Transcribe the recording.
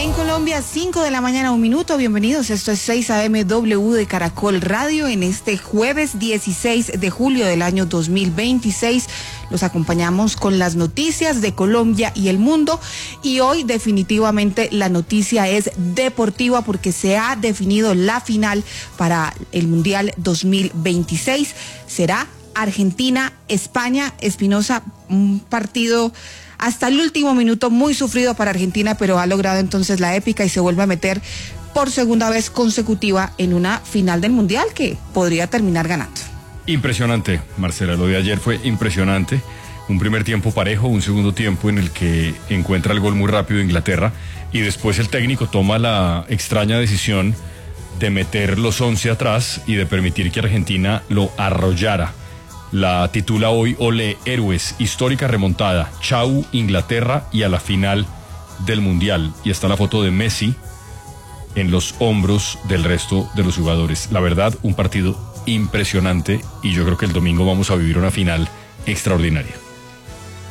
En Colombia, 5 de la mañana, 1 minuto. Bienvenidos. Esto es 6 AM W de Caracol Radio. En este jueves 16 de julio del año 2026, los acompañamos con las noticias de Colombia y el mundo. Y hoy, definitivamente, la noticia es deportiva porque se ha definido la final para el Mundial 2026. Será Argentina-España. Espinosa, un partido hasta el último minuto muy sufrido para Argentina, pero ha logrado entonces la épica y se vuelve a meter por segunda vez consecutiva en una final del Mundial que podría terminar ganando. Impresionante, Marcela, lo de ayer fue impresionante. Un primer tiempo parejo, un segundo tiempo en el que encuentra el gol muy rápido Inglaterra y después el técnico toma la extraña decisión de meter los 11 atrás y de permitir que Argentina lo arrollara. La titula hoy Olé Héroes, histórica remontada, chau Inglaterra y a la final del Mundial. Y está la foto de Messi en los hombros del resto de los jugadores. La verdad, un partido impresionante y yo creo que el domingo vamos a vivir una final extraordinaria.